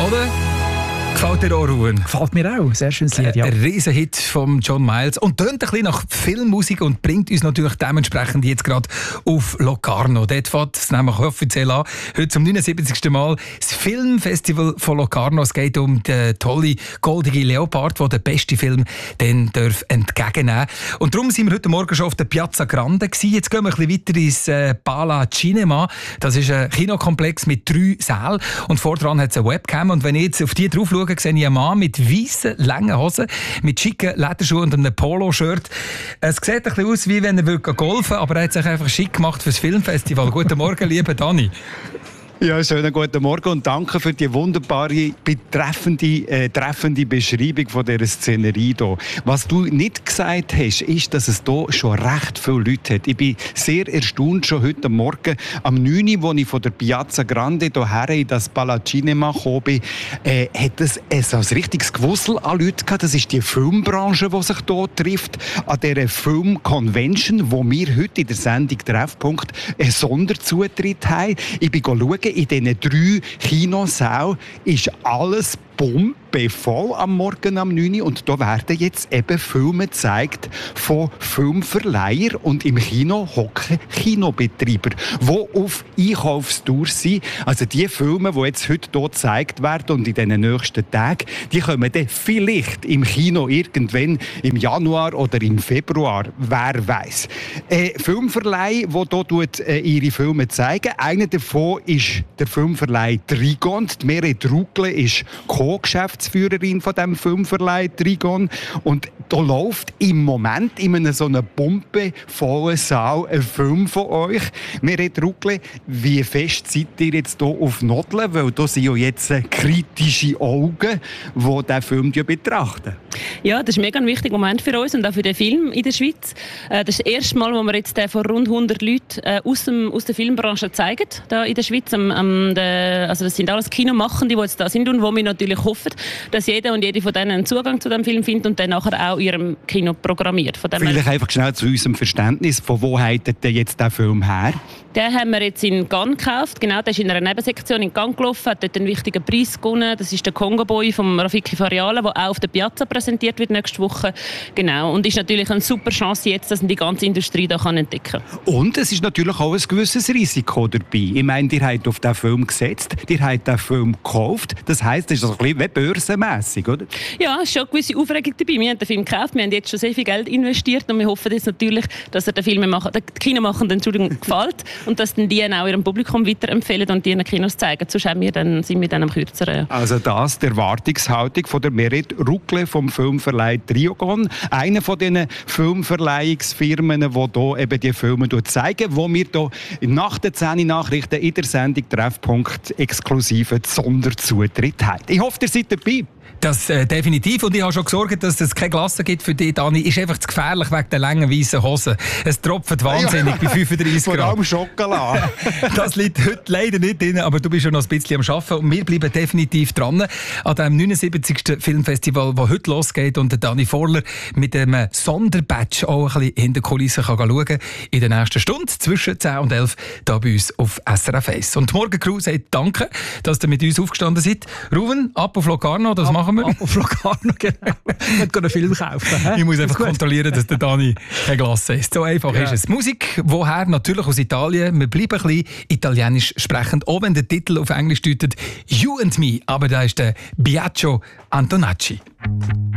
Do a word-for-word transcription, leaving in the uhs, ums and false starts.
Oder? Gefällt dir auch, Ruhen? Gefällt mir auch. Sehr schönes Lied, ja. Ein Riesenhit von John Miles und tönt ein bisschen nach Filmmusik und bringt uns natürlich dementsprechend jetzt gerade auf Locarno. Dort fängt es nämlich offiziell an. Heute zum neunundsiebzigsten Mal das Filmfestival von Locarno. Es geht um den tollen goldigen Leopard, der den besten Film dann darf entgegennehmen darf. Und darum sind wir heute Morgen schon auf der Piazza Grande gewesen. Jetzt gehen wir ein bisschen weiter ins äh, Pala Cinema. Das ist ein Kinokomplex mit drei Sälen und vordran hat es eine Webcam. Und wenn ich jetzt auf die drauf schaue, sehe ich einen Mann mit weißen, langen Hosen, mit schicken Lederschuhen und einem Polo-Shirt. Es sieht ein bisschen aus, wie wenn er golfen will, aber er hat sich einfach schick gemacht fürs Filmfestival. Guten Morgen, lieber Dani. Ja, schönen guten Morgen und danke für die wunderbare, betreffende, äh, treffende Beschreibung von dieser Szenerie hier. Was du nicht gesagt hast, ist, dass es hier schon recht viele Leute hat. Ich bin sehr erstaunt, schon heute Morgen am neun Uhr, als ich von der Piazza Grande hierher in das Pala Cinema gekommen bin, äh, hat es so ein richtiges Gewussel an Leuten gehabt. Das ist die Filmbranche, die sich hier trifft, an dieser Film-Convention, wo wir heute in der Sendung Treffpunkt einen Sonderzutritt haben. Ich bin schauen, in diesen drei Kinosälen ist alles bombenvoll am Morgen am neun Uhr und da werden jetzt eben Filme gezeigt von Filmverleihern und im Kino hocken Kinobetreiber, die auf Einkaufstour sind. Also die Filme, die jetzt heute hier gezeigt werden und in den nächsten Tagen, die kommen dann vielleicht im Kino irgendwann im Januar oder im Februar, wer weiß. Äh, Filmverleih, die hier äh, ihre Filme zeigen. Einer davon ist der Filmverleih Trigon. Die Meret Ruckle ist Co-Geschäftsführerin von diesem Filmverleih Trigon. Und da läuft im Moment in einem so einem bombenvollen Saal ein Film von euch. Meret Ruckle, wie fest seid ihr jetzt hier auf Nodeln? Weil da sind ja jetzt kritische Augen, die diesen Film betrachten. Ja, das ist ein mega wichtiger Moment für uns und auch für den Film in der Schweiz. Das ist das erste Mal, wo wir jetzt von rund hundert Leuten aus, dem, aus der Filmbranche zeigen, da in der Schweiz. Also das sind alles Kinomachende, die jetzt da sind und wo wir natürlich hoffen, dass jeder und jede von denen einen Zugang zu dem Film findet und dann nachher auch ihrem Kino programmiert. Von Vielleicht einfach schnell zu unserem Verständnis, von wo haltet ihr jetzt den Film her? Den haben wir jetzt in Cannes gekauft. Genau, der ist in einer Nebensektion in Cannes gelaufen, hat dort einen wichtigen Preis gewonnen. Das ist der Congo Boy von Rafiki Fariala, der auch auf der Piazza präsentiert wird nächste Woche. Genau, und ist natürlich eine super Chance jetzt, dass man die ganze Industrie da kann entdecken kann. Und es ist natürlich auch ein gewisses Risiko dabei. Ich meine, ihr habt auf diesen Film gesetzt, ihr habt den Film gekauft. Das heisst, es ist ein bisschen wie börsenmässig, oder? Ja, es ist schon eine gewisse Aufregung dabei. Wir haben den Film gekauft, wir haben jetzt schon sehr viel Geld investiert und wir hoffen jetzt natürlich, dass er den Filmemacher, den Kinomachern Entschuldigung, gefällt und dass dann die auch ihrem Publikum weiterempfehlen und die in den Kinos zeigen. Sonst haben wir dann, sind wir dann am kürzeren. Also das die Erwartungshaltung von der Meret Ruckle vom Filmverleih Trigon. Einer von diesen Filmverleihungsfirmen, die hier eben die Filme zeigen, wo wir hier nach den zehn Nachrichten in der Sendung Treffpunkt exklusiven Sonderzutritt haben. Ich hoffe, ihr seid dabei. Das äh, definitiv. Und ich habe schon gesorgt, dass es keine Glasse gibt für dich, Dani. Ist einfach zu gefährlich wegen der langen weißen Hosen. Es tropft wahnsinnig bei fünfunddreißig Grad. Vor allem Schokolade. Das liegt heute leider nicht drin, aber du bist schon noch ein bisschen am Arbeiten. Und wir bleiben definitiv dran an dem neunundsiebzigsten Filmfestival, das heute losgeht. Und der Dani Vorler mit einem Sonderbadge auch ein bisschen hinter den Kulissen kann schauen kann. In der nächsten Stunde zwischen zehn und elf hier bei uns auf S R F eins. Und die Morgencrew sagt danke, dass ihr mit uns aufgestanden seid. Ruven, ab auf Locarno, das ab, machen wir. Ab auf Locarno, genau. Ich kann einen Film kaufen. Ich muss einfach kontrollieren, dass der Dani keine Glasse ist. So einfach ja. ist es. Musik, woher? Natürlich aus Italien. Wir bleiben ein bisschen italienisch sprechend, auch wenn der Titel auf Englisch deutet You and Me. Aber da ist der Biagio Antonacci.